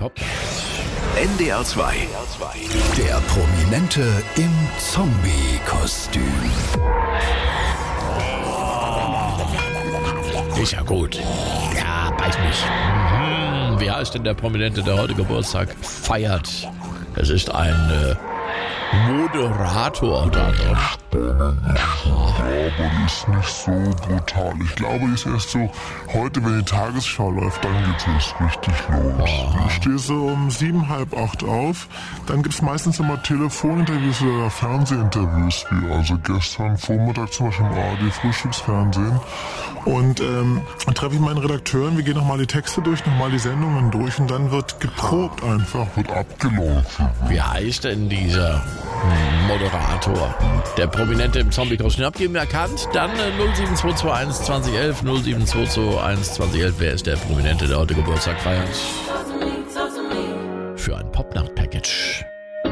Pop. NDR 2. Der Prominente im Zombie-Kostüm. Ist ja gut. Ja, beiß mich. Wie heißt denn der Prominente, der heute Geburtstag feiert? Es ist ein Moderator da, ne? Aber die ist nicht so brutal. Ich glaube, die ist erst so, heute, wenn die Tagesschau läuft, dann geht es richtig los. Ich stehe so um 7, halb 8 auf. Dann gibt es meistens immer Telefoninterviews oder Fernsehinterviews, wie also gestern Vormittag zum Beispiel im ARD-Frühstücksfernsehen. Und dann treffe ich meinen Redakteuren, wir gehen nochmal die Texte durch, nochmal die Sendungen durch und dann wird geprobt einfach, wird abgelaufen. Wie heißt denn dieser Moderator? Der Prominente im Zombie-Kostüm. Habt ihr ihn erkannt? Dann 07221 2011, 07221 2011. Wer ist der Prominente, der heute Geburtstag feiert? Für ein Popnacht-Package.